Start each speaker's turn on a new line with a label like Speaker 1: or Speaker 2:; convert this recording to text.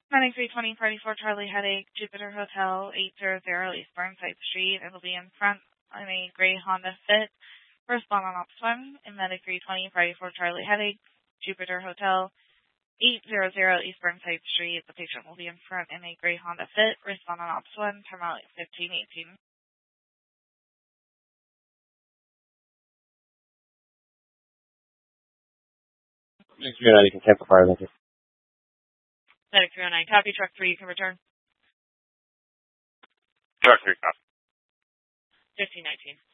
Speaker 1: Medic 320 Party 4 Charlie Headache, Jupiter Hotel, 800 East Burnside Street. It'll be in front of a gray Honda Fit. Respond on Ops 1. In Medic 320 Party 4 Charlie Headache, Jupiter Hotel, 800 East Burnside Street. The patient will be in front in a gray Honda Fit. Respond on Ops 1. Time out 1518.
Speaker 2: Next 309, you can Tampa Fire, thank you.
Speaker 1: Medic 309, copy. Truck 3, you can return.
Speaker 3: Truck 3, copy.
Speaker 1: 1519.